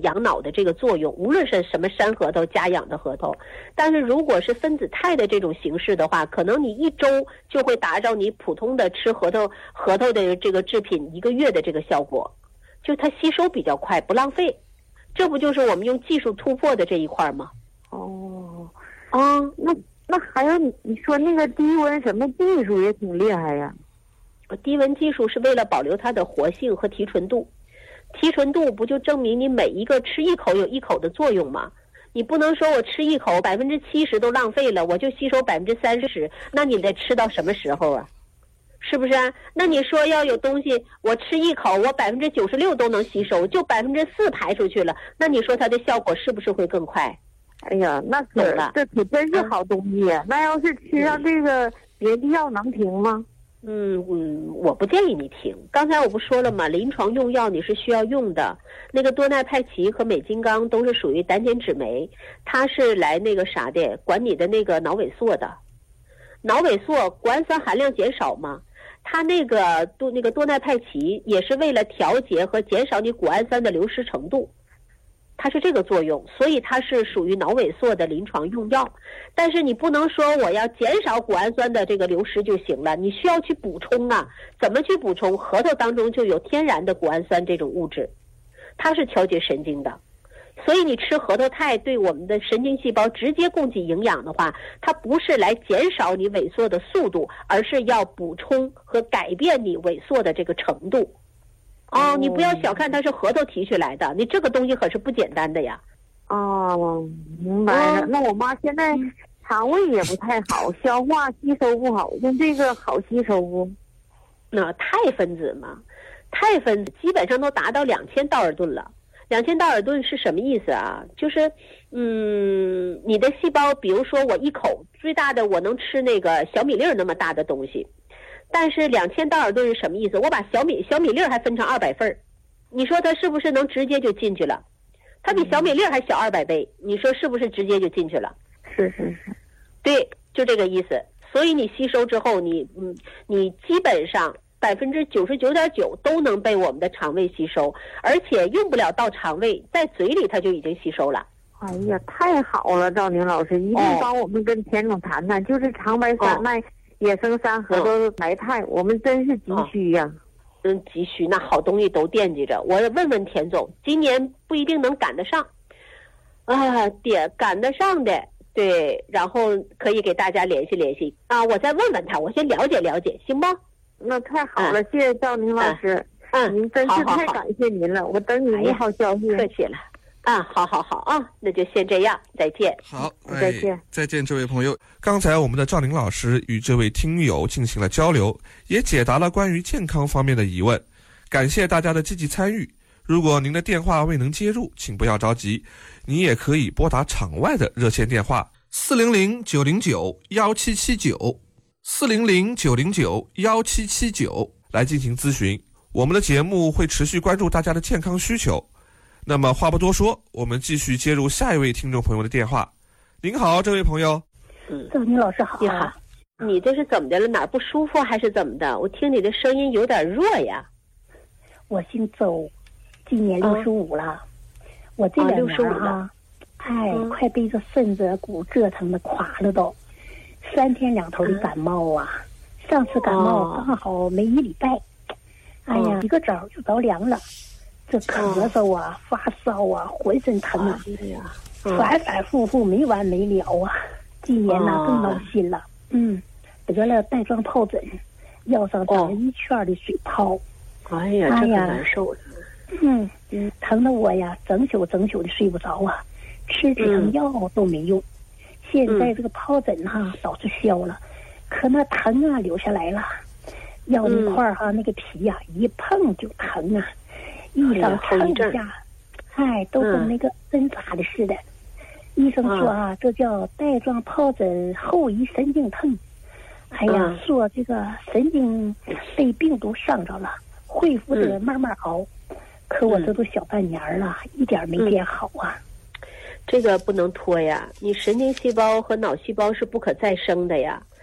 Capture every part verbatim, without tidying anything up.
养脑的这个作用，无论是什么山核桃、家养的核桃。但是如果是分子肽的这种形式的话，可能你一周就会达到你普通的吃核桃核桃的这个制品一个月的这个效果，就它吸收比较快，不浪费。这不就是我们用技术突破的这一块吗？ 哦，啊，那那还有你你说那个低温什么技术也挺厉害呀？ 低温技术是为了保留它的活性和提纯度，提纯度不就证明你每一个吃一口有一口的作用吗？你不能说我吃一口百分之七十都浪费了，我就吸收百分之三十，那你得吃到什么时候啊？是不是啊？那你说要有东西，我吃一口，我百分之九十六都能吸收，就百分之四排出去了，那你说它的效果是不是会更快？ 哎呀，那可这可真是好东西呀！嗯、那要是吃上这个别的药能停吗？ 嗯嗯，我不建议你停。刚才我不说了吗？临床用药你是需要用的。那个多萘哌奇和美金刚都是属于胆碱酯酶，它是来那个啥的，管你的那个脑萎缩的。脑萎缩谷氨酸含量减少嘛，它那个多那个多萘哌奇也是为了调节和减少你谷氨酸的流失程度。它是这个作用，所以它是属于脑萎缩的临床用药。但是你不能说我要减少谷氨酸的这个流失就行了，你需要去补充啊。怎么去补充？核桃当中就有天然的谷氨酸这种物质，它是调节神经的。所以你吃核桃肽对我们的神经细胞直接供给营养的话，它不是来减少你萎缩的速度，而是要补充和改变你萎缩的这个程度。哦，你不要小看它是核桃提出来的，你这个东西可是不简单的呀。 哦，明白了。哦、那我妈现在肠胃也不太好，消化吸收不好，用这个好吸收不？ 那肽分子嘛，肽分子基本上都达到两千道尔顿了。两千道尔顿是什么意思啊？就是，嗯，你的细胞，比如说我一口最大的我能吃那个小米粒那么大的东西。但是两千道尔顿是什么意思？我把小米小米粒还分成二百份儿，你说它是不是能直接就进去了？它比小米粒还小二百倍，你说是不是直接就进去了？ 是是是， 对，就这个意思。所以你吸收之后，你嗯，你基本上百分之九十九点九都能被我们的肠胃吸收，而且用不了到肠胃，在嘴里它就已经吸收了。 哎呀，太好了，赵宁老师，一定帮我们跟田总谈谈，哦、就是长白山脉。哦野生山核桃来肽，我们真是急需呀、啊。 嗯，急需，那好东西都惦记着。我问问田总，今年不一定能赶得上，啊，得赶得上的，对，然后可以给大家联系联系啊。我再问问他，我先了解了解，行不？ 那太好了，嗯、谢谢赵宁老师。 嗯， 您真是太感谢您了，我等你一号消息。 客气了。啊，好好好啊，那就先这样，再见。 好，哎、 再见， 再见，这位朋友。刚才我们的赵宁老师与这位听友进行了交流，也解答了关于健康方面的疑问。感谢大家的积极参与。如果您的电话未能接入，请不要着急，你也可以拨打场外的热线电话四零零九零九幺七七九四零零九零九幺七七九来进行咨询。我们的节目会持续关注大家的健康需求。那么话不多说，我们继续接入下一位听众朋友的电话。您好，这位朋友。 嗯，赵宁老师好。 你好，你这是怎么的了？哪儿不舒服还是怎么的？我听你的声音有点弱呀。 我姓周，今年六十五了。啊、我这两年啊，哎，嗯、快被这肾子骨折腾的垮了都，三天两头的感冒啊。嗯、上次感冒刚好没一礼拜，哦、哎呀，一个早就着凉了。这咳嗽啊，发烧啊，浑身疼啊，嗯、反反复复没完没了啊！今年呢、啊、更闹心了，嗯，得了带状疱疹，腰上长了一圈的水泡， 哎呀，这可难受了。 嗯嗯，疼得我呀，整宿整宿的睡不着啊，吃止疼药都没用。嗯、现在这个疱疹哈、啊、倒是消了，可那疼啊留下来了，腰那块哈、啊、那个皮呀、啊、一碰就疼啊。医生看一下，哎，都跟那个针扎的似的。嗯、医生说啊，嗯、这叫带状疱疹后遗神经疼。哎呀，嗯、说这个神经被病毒伤着了，恢复的慢慢熬。嗯、可我这都小半年了，嗯、一点没变好啊。 这个不能拖呀，你神经细胞和脑细胞是不可再生的呀。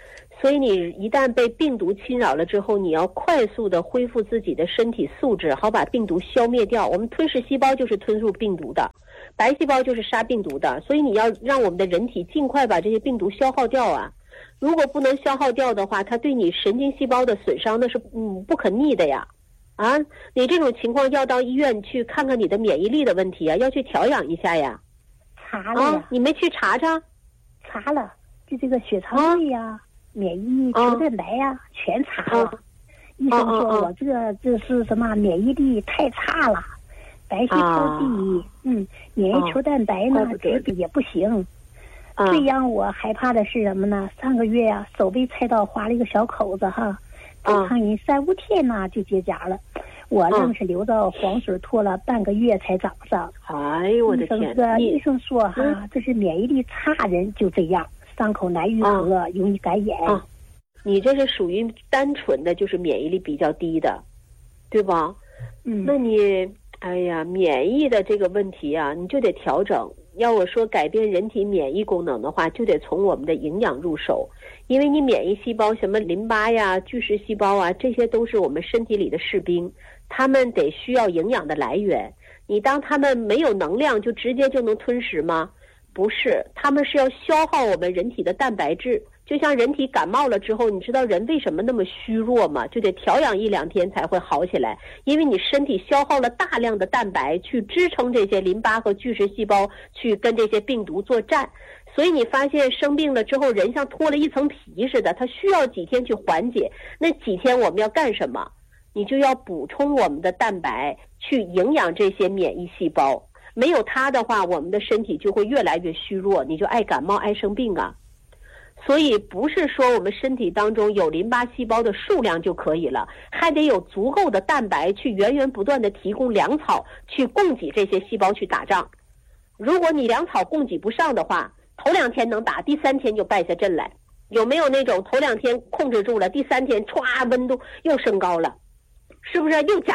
所以你一旦被病毒侵扰了之后，你要快速的恢复自己的身体素质，好把病毒消灭掉。我们吞噬细胞就是吞入病毒的，白细胞就是杀病毒的，所以你要让我们的人体尽快把这些病毒消耗掉啊。如果不能消耗掉的话，它对你神经细胞的损伤那是嗯不可逆的呀。啊，你这种情况要到医院去看看你的免疫力的问题啊，要去调养一下呀。 查了呀、 啊、你没去查查？ 查了，就这个血常规呀、啊、免疫球蛋白呀、啊、全查了。医生说我这个这是什么免疫力太差了，白血球低，啊、嗯，免疫球蛋白呢这个也不行。啊、最让我害怕的是什么呢？上个月呀、啊，手被菜刀划了一个小口子哈，正常人三五天呢就结痂了。我愣是留着黄水拖了半个月才长上。 哎呦我的天！ 医生说，医生说哈、嗯，这是免疫力差人就这样，伤口难愈合，啊、容易感染。 啊、你这是属于单纯的就是免疫力比较低的，对吧？ 嗯。 那你哎呀，免疫的这个问题啊，你就得调整。要我说改变人体免疫功能的话，就得从我们的营养入手。因为你免疫细胞什么淋巴呀、巨噬细胞啊，这些都是我们身体里的士兵，他们得需要营养的来源。你当他们没有能量就直接就能吞食吗？不是，他们是要消耗我们人体的蛋白质。就像人体感冒了之后，你知道人为什么那么虚弱吗？就得调养一两天才会好起来，因为你身体消耗了大量的蛋白去支撑这些淋巴和巨噬细胞去跟这些病毒作战。所以你发现生病了之后，人像脱了一层皮似的，它需要几天去缓解。那几天我们要干什么？你就要补充我们的蛋白去营养这些免疫细胞。没有它的话，我们的身体就会越来越虚弱，你就爱感冒爱生病啊。所以不是说我们身体当中有淋巴细胞的数量就可以了，还得有足够的蛋白去源源不断的提供粮草去供给这些细胞去打仗。如果你粮草供给不上的话，头两天能打，第三天就败下阵来。有没有那种头两天控制住了，第三天歘温度又升高了，是不是又加